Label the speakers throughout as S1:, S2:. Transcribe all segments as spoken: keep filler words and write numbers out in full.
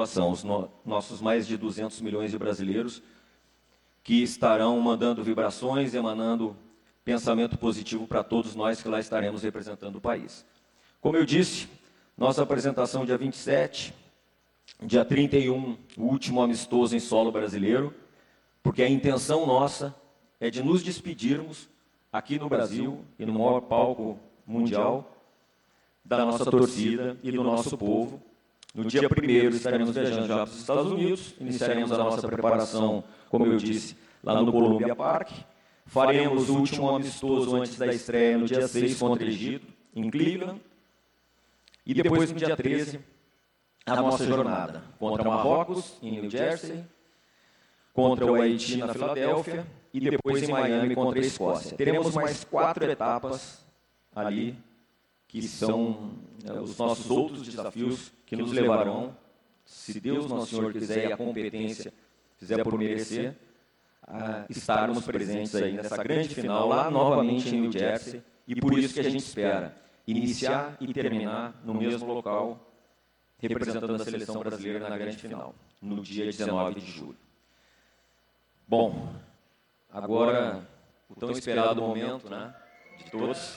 S1: população, os no, nossos mais de duzentos milhões de brasileiros, que estarão mandando vibrações, emanando pensamento positivo para todos nós que lá estaremos representando o país. Como eu disse, nossa apresentação dia vinte e sete, dia trinta e um, o último amistoso em solo brasileiro, porque a intenção nossa é de nos despedirmos aqui no Brasil e no maior palco mundial da nossa torcida e do nosso povo. No dia primeiro estaremos viajando já para os Estados Unidos, iniciaremos a nossa preparação, como eu disse, lá no Columbia Park. Faremos o último amistoso antes da estreia no dia seis contra o Egito, em Cleveland. E depois, no dia treze, a nossa jornada contra Marrocos, em New Jersey, contra o Haiti, na Filadélfia, e depois em Miami contra a Escócia. Teremos mais quatro etapas ali, que são é, os nossos outros desafios que nos levarão, se Deus Nosso Senhor quiser e a competência fizer por merecer, a estarmos presentes aí nessa grande final, lá novamente em New Jersey, e por isso que a gente espera iniciar e terminar no mesmo local, representando a seleção brasileira na grande final, no dia dezenove de julho. Bom, agora o tão esperado momento, né, de todos.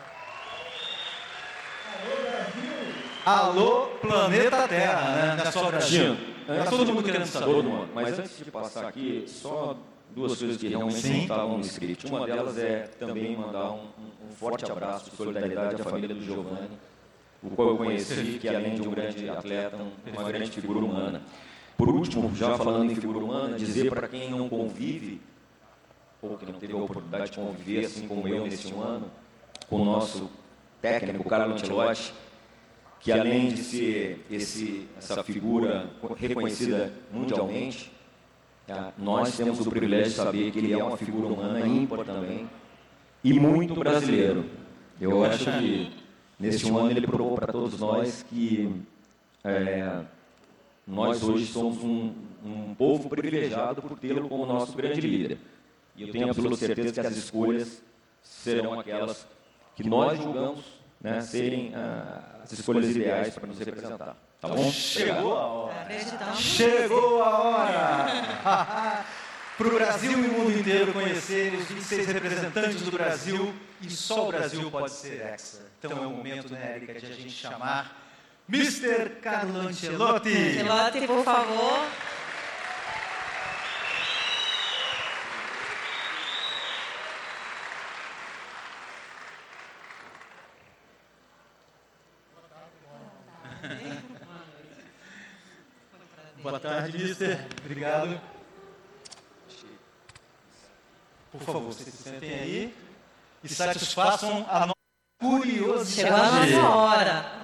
S2: Alô, planeta Terra, né? Não é só Brasil.
S1: Está todo mundo querendo saber, todo mundo. Mas antes de passar aqui, só duas coisas que realmente Sim. não estavam no script. Uma delas é também mandar um, um forte abraço de solidariedade à família do Giovanni, o qual eu conheci, que além de um grande atleta, uma grande figura humana. Por último, já falando em figura humana, dizer para quem não convive, ou que não teve a oportunidade de conviver, assim como eu nesse um ano, com o nosso técnico, Carlo Ancelotti, que além de ser esse, essa figura reconhecida mundialmente, nós temos o privilégio de saber que ele é uma figura humana ímpar também, e muito brasileiro. Eu acho que neste um ano ele provou para todos nós que é, nós hoje somos um, um povo privilegiado por tê-lo como nosso grande líder. E eu tenho absoluta certeza que as escolhas serão aquelas que nós julgamos, né, serem ah, as escolhas ideais para nos representar. Tá bom?
S2: Chegou a hora! Chegou a hora! Para o Brasil e o mundo inteiro conhecerem os vinte e seis representantes do Brasil, e só o Brasil pode ser hexa. Então é o momento, né, Érica, de a gente chamar mister Carlo Ancelotti.
S3: Ancelotti, por favor.
S2: Boa tarde, mister. Obrigado. Por favor, vocês se sentem aí e satisfaçam a nossa curiosidade.
S3: Chegou a nossa hora.